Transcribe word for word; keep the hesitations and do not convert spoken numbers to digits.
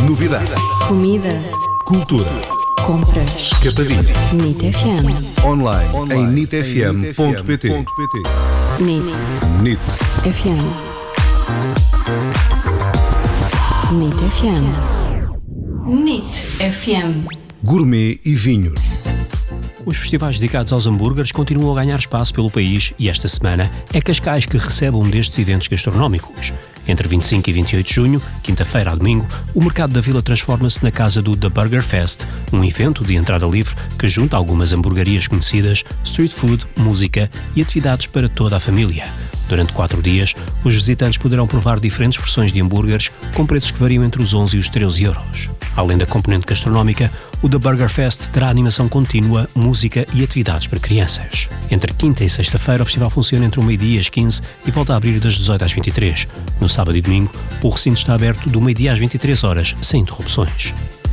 Novidades. Comida. Cultura. Compras. Capadinha. Nit F M. Online, Online. em nit f m ponto p t. Nit Nit F M. Nit F M. Nit F M. Gourmet e vinhos. Os festivais dedicados aos hambúrgueres continuam a ganhar espaço pelo país e esta semana é Cascais que recebe um destes eventos gastronómicos. Entre vinte e cinco e vinte e oito de junho, quinta-feira a domingo, o mercado da vila transforma-se na casa do The Burger Fest, um evento de entrada livre que junta algumas hamburguerias conhecidas, street food, música e atividades para toda a família. Durante quatro dias, os visitantes poderão provar diferentes versões de hambúrgueres com preços que variam entre os onze e os treze euros. Além da componente gastronómica, o The Burger Fest terá animação contínua, música e atividades para crianças. Entre quinta e sexta-feira, o festival funciona entre o meio-dia e as quinze e volta a abrir das dezoito às vinte e três. No sábado e domingo, o recinto está aberto do meio-dia às vinte e três horas, sem interrupções.